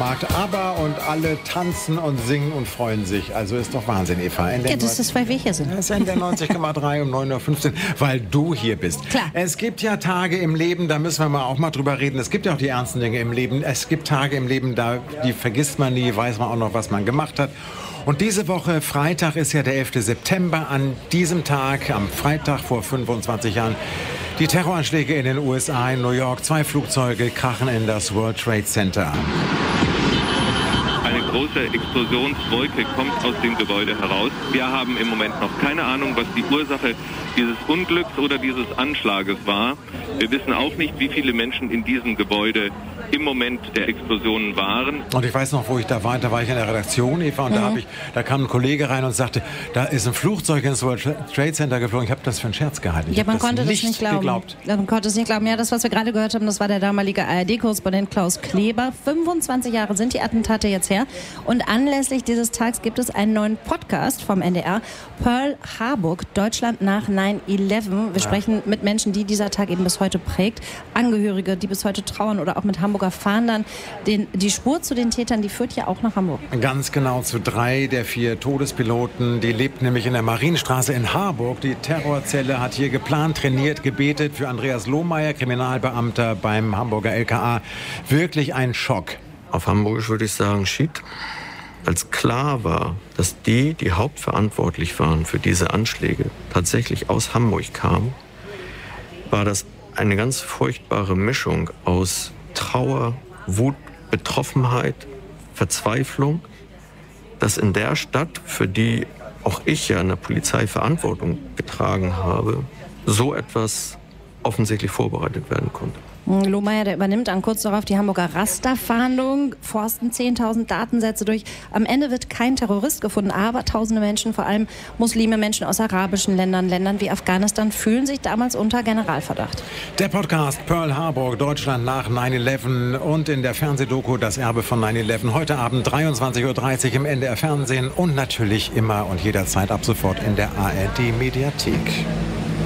Supermarkt. ABBA und alle tanzen und singen und freuen sich. Also ist doch Wahnsinn, Eva. Ja, das ist, weil wir hier sind. Das ist in der 90,3 um 9:15 Uhr, weil du hier bist. Klar. Es gibt ja Tage im Leben, da müssen wir auch mal drüber reden. Es gibt ja auch die ernsten Dinge im Leben. Es gibt Tage im Leben, die vergisst man nie, weiß man auch noch, was man gemacht hat. Und diese Woche, Freitag, ist ja der 11. September. An diesem Tag, am Freitag vor 25 Jahren, die Terroranschläge in den USA, in New York. 2 Flugzeuge krachen in das World Trade Center. Eine große Explosionswolke kommt aus dem Gebäude heraus. Wir haben im Moment noch keine Ahnung, was die Ursache dieses Unglücks oder dieses Anschlages war. Wir wissen auch nicht, wie viele Menschen in diesem Gebäude im Moment der Explosionen waren. Und ich weiß noch, wo ich da war ich in der Redaktion, Eva, und da kam ein Kollege rein und sagte, da ist ein Flugzeug ins World Trade Center geflogen. Ich habe das für einen Scherz gehalten. Ja, man konnte das nicht glauben. Man konnte es nicht glauben. Ja, das, was wir gerade gehört haben, das war der damalige ARD-Korrespondent Klaus Kleber. 25 Jahre sind die Attentate jetzt her. Und anlässlich dieses Tags gibt es einen neuen Podcast vom NDR, Pearl Harbor, Deutschland nach 9/11. Wir sprechen mit Menschen, die dieser Tag eben bis heute prägt. Angehörige, die bis heute trauern, oder auch mit Hamburger Fahndern. Die Spur zu den Tätern, die führt ja auch nach Hamburg. Ganz genau, zu 3 der 4 Todespiloten. Die lebt nämlich in der Marienstraße in Harburg. Die Terrorzelle hat hier geplant, trainiert, gebetet. Für Andreas Lohmeier, Kriminalbeamter beim Hamburger LKA. Wirklich ein Schock. Auf Hamburgisch würde ich sagen, shit. Als klar war, dass die hauptverantwortlich waren für diese Anschläge, tatsächlich aus Hamburg kamen, war das eine ganz furchtbare Mischung aus Trauer, Wut, Betroffenheit, Verzweiflung, dass in der Stadt, für die auch ich ja in der Polizei Verantwortung getragen habe, so etwas offensichtlich vorbereitet werden konnte. Lohmeier, der übernimmt dann kurz darauf die Hamburger Rasterfahndung, forsten 10.000 Datensätze durch. Am Ende wird kein Terrorist gefunden, aber tausende Menschen, vor allem Muslime, Menschen aus arabischen Ländern wie Afghanistan, fühlen sich damals unter Generalverdacht. Der Podcast Pearl Harbor, Deutschland nach 9/11 und in der Fernsehdoku Das Erbe von 9/11. Heute Abend 23:30 Uhr im NDR Fernsehen und natürlich immer und jederzeit ab sofort in der ARD Mediathek.